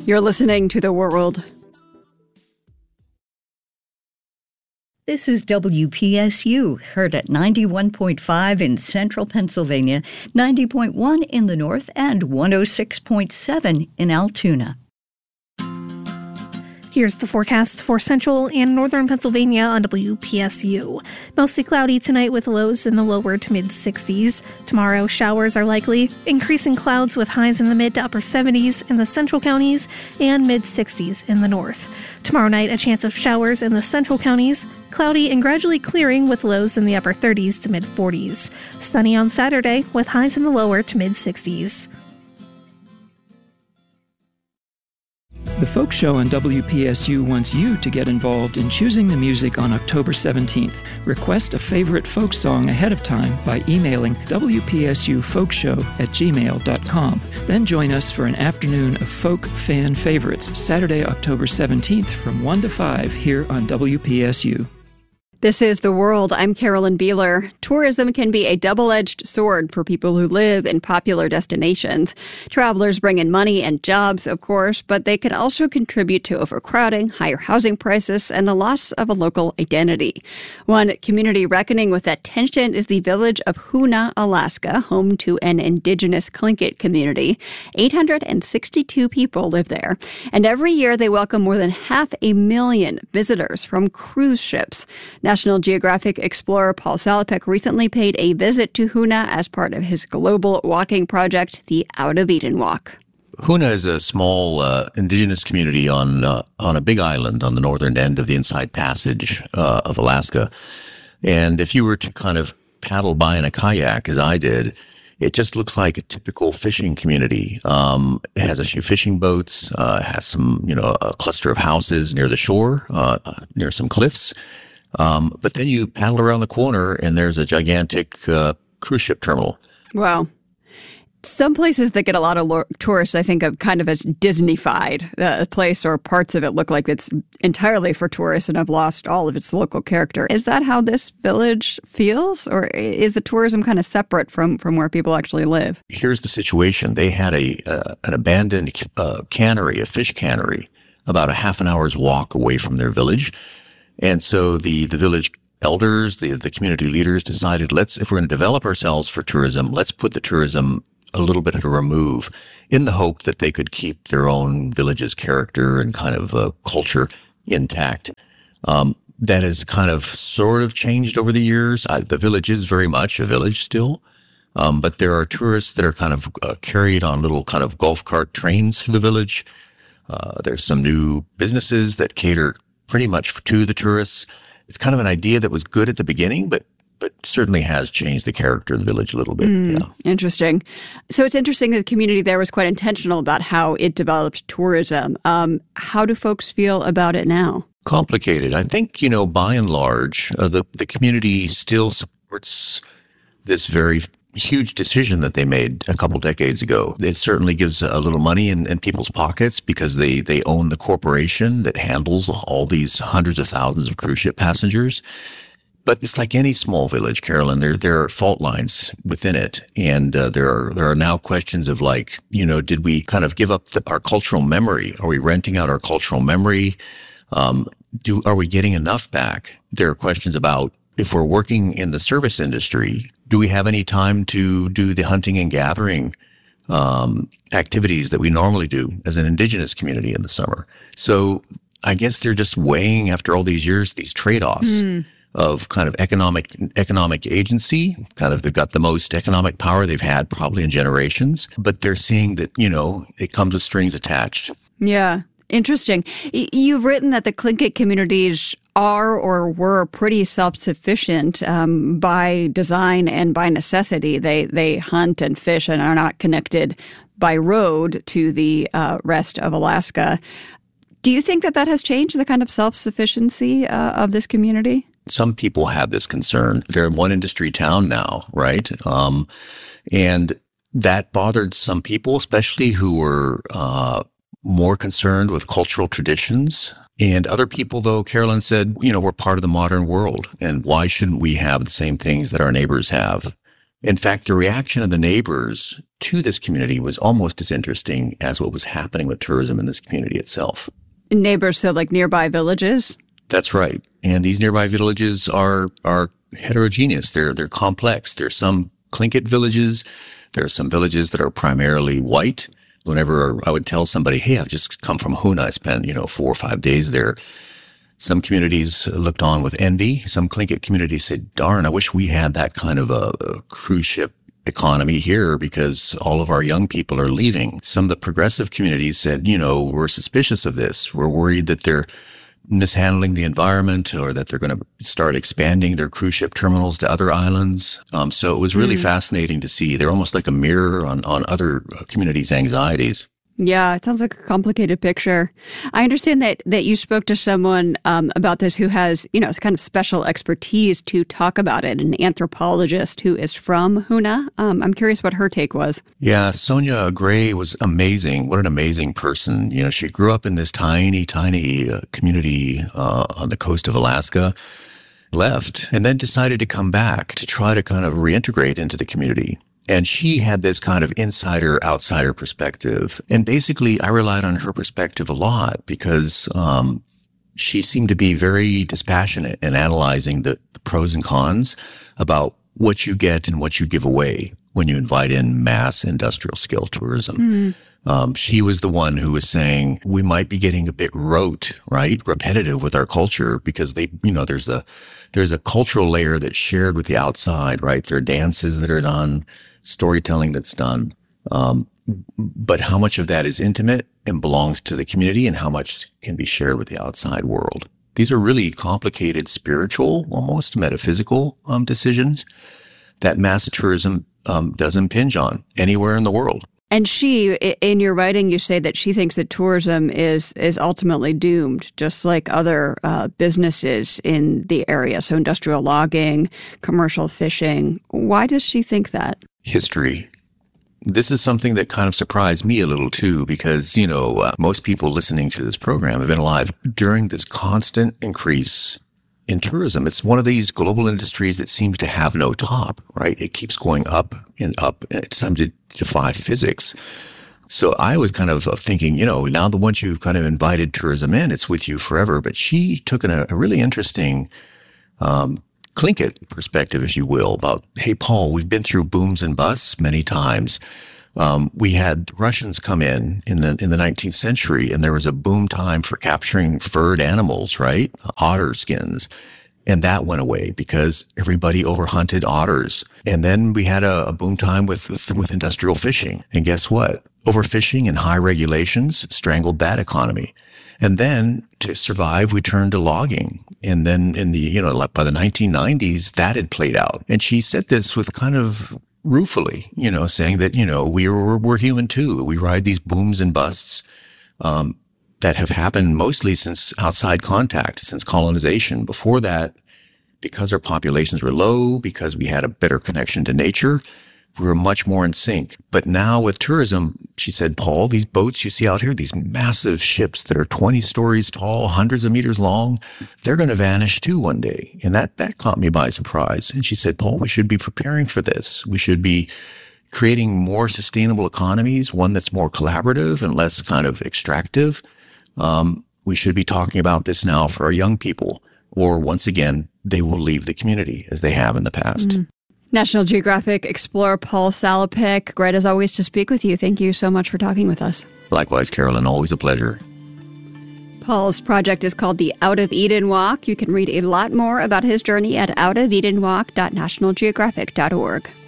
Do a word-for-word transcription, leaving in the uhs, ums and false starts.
You're listening to The World. This is W P S U, heard at ninety-one point five in central Pennsylvania, ninety point one in the north, and one oh six point seven in Altoona. Here's the forecast for central and northern Pennsylvania on W P S U. Mostly cloudy tonight with lows in the lower to mid-sixties. Tomorrow, showers are likely, increasing clouds with highs in the mid to upper seventies in the central counties and mid-sixties in the north. Tomorrow night, a chance of showers in the central counties, cloudy and gradually clearing with lows in the upper thirties to mid-forties. Sunny on Saturday with highs in the lower to mid-sixties. The Folk Show on W P S U wants you to get involved in choosing the music on October seventeenth. Request a favorite folk song ahead of time by emailing W P S U folkshow at gmail dot com. Then join us for an afternoon of folk fan favorites, Saturday, October seventeenth from one to five here on W P S U. This is The World. I'm Carolyn Beeler. Tourism can be a double-edged sword for people who live in popular destinations. Travelers bring in money and jobs, of course, but they can also contribute to overcrowding, higher housing prices, and the loss of a local identity. One community reckoning with that tension is the village of Hoonah, Alaska, home to an indigenous Tlingit community. eight hundred sixty-two people live there, and every year they welcome more than half a million visitors from cruise ships. National Geographic explorer Paul Salopek recently paid a visit to Hoonah as part of his global walking project, the Out of Eden Walk. Hoonah is a small uh, indigenous community on uh, on a big island on the northern end of the Inside Passage uh, of Alaska. And if you were to kind of paddle by in a kayak, as I did, it just looks like a typical fishing community. Um, it has a few fishing boats, uh, has some, you know, a cluster of houses near the shore, uh, near some cliffs. Um, but then you paddle around the corner and there's a gigantic uh, cruise ship terminal. Wow. Some places that get a lot of lo- tourists, I think of kind of as Disney-fied. Uh, a place or parts of it look like it's entirely for tourists and have lost all of its local character. Is that how this village feels? Or is the tourism kind of separate from, from where people actually live? Here's the situation. They had a uh, an abandoned uh, cannery, a fish cannery, about a half an hour's walk away from their village. And so the, the village elders, the, the community leaders decided, let's, if we're going to develop ourselves for tourism, let's put the tourism a little bit at a remove in the hope that they could keep their own village's character and kind of uh, culture intact. Um, that has kind of sort of changed over the years. I, the village is very much a village still. Um, but there are tourists that are kind of uh, carried on little kind of golf cart trains through the village. Uh, there's some new businesses that cater pretty much to the tourists. It's kind of an idea that was good at the beginning, but but certainly has changed the character of the village a little bit. Mm, yeah. Interesting. So it's interesting that the community there was quite intentional about how it developed tourism. Um, how do folks feel about it now? Complicated. I think, you know, by and large, uh, the, the community still supports this very huge decision that they made a couple decades ago. It certainly gives a little money in, in people's pockets because they, they own the corporation that handles all these hundreds of thousands of cruise ship passengers. But it's like any small village, Carolyn. There there are fault lines within it, and uh, there are there are now questions of like, you know, did we kind of give up the, our cultural memory? Are we renting out our cultural memory? Um, do are we getting enough back? There are questions about if we're working in the service industry, do we have any time to do the hunting and gathering um, activities that we normally do as an indigenous community in the summer? So I guess they're just weighing after all these years these trade-offs mm. of kind of economic economic agency. Kind of they've got the most economic power they've had probably in generations, but they're seeing that, you know, it comes with strings attached. Yeah. Interesting. You've written that the Tlingit communities are or were pretty self-sufficient um, by design and by necessity. They they hunt and fish and are not connected by road to the uh, rest of Alaska. Do you think that that has changed the kind of self-sufficiency uh, of this community? Some people have this concern. They're one industry town now, right? Um, and that bothered some people, especially who were uh, more concerned with cultural traditions. And other people, though, Carolyn said, you know, we're part of the modern world. And why shouldn't we have the same things that our neighbors have? In fact, the reaction of the neighbors to this community was almost as interesting as what was happening with tourism in this community itself. Neighbors, so like nearby villages? That's right. And these nearby villages are are heterogeneous. They're they're complex. There's some Tlingit villages. There are some villages that are primarily white. Whenever I would tell somebody, hey, I've just come from Hoonah, I spent, you know, four or five days there. Some communities looked on with envy. Some Tlingit communities said, darn, I wish we had that kind of a, a cruise ship economy here because all of our young people are leaving. Some of the progressive communities said, you know, we're suspicious of this. We're worried that they're mishandling the environment or that they're going to start expanding their cruise ship terminals to other islands. Um, so it was really mm. fascinating to see. They're almost like a mirror on, on other communities' anxieties. Yeah, it sounds like a complicated picture. I understand that, that you spoke to someone um, about this who has, you know, kind of special expertise to talk about it, an anthropologist who is from Hoonah. Um, I'm curious what her take was. Yeah, Sonia Gray was amazing. What an amazing person. You know, she grew up in this tiny, tiny uh, community uh, on the coast of Alaska, left, and then decided to come back to try to kind of reintegrate into the community. And she had this kind of insider-outsider perspective. And basically, I relied on her perspective a lot because um, she seemed to be very dispassionate in analyzing the, the pros and cons about what you get and what you give away when you invite in mass industrial scale tourism. Mm. Um, she was the one who was saying, we might be getting a bit rote, right? Repetitive with our culture because they, you know, there's a, there's a cultural layer that's shared with the outside, right? There are dances that are done, storytelling that's done. Um, but how much of that is intimate and belongs to the community and how much can be shared with the outside world? These are really complicated spiritual, almost metaphysical um, decisions that mass tourism um, does impinge on anywhere in the world. And she, in your writing, you say that she thinks that tourism is is ultimately doomed, just like other uh, businesses in the area. So industrial logging, commercial fishing. Why does she think that? History. This is something that kind of surprised me a little too, because, you know, uh, most people listening to this program have been alive during this constant increase in tourism. It's one of these global industries that seems to have no top, right? It keeps going up and up, and it's time to defy physics. So I was kind of thinking, you know, now that once you've kind of invited tourism in, it's with you forever. But she took an, a really interesting um Tlingit perspective, if you will, about, hey, Paul, we've been through booms and busts many times. Um, we had the Russians come in in the in the nineteenth century, and there was a boom time for capturing furred animals, right? Otter skins. And that went away because everybody overhunted otters. And then we had a, a boom time with, with with industrial fishing. And guess what? Overfishing and high regulations strangled that economy. And then to survive, we turned to logging. And then in the, you know, by the nineteen nineties, that had played out. And she said this with kind of ruefully, you know, saying that, you know, we we're, we're human too. We ride these booms and busts, um, that have happened mostly since outside contact, since colonization. Before that, because our populations were low, because we had a better connection to nature, we were much more in sync. But now with tourism, she said, Paul, these boats you see out here, these massive ships that are twenty stories tall, hundreds of meters long, they're going to vanish too one day. And that, that caught me by surprise. And she said, Paul, we should be preparing for this. We should be creating more sustainable economies, one that's more collaborative and less kind of extractive. Um, we should be talking about this now for our young people, or once again, they will leave the community as they have in the past. Mm. National Geographic explorer Paul Salopek, great as always to speak with you. Thank you so much for talking with us. Likewise, Carolyn, always a pleasure. Paul's project is called the Out of Eden Walk. You can read a lot more about his journey at out of eden walk dot national geographic dot org.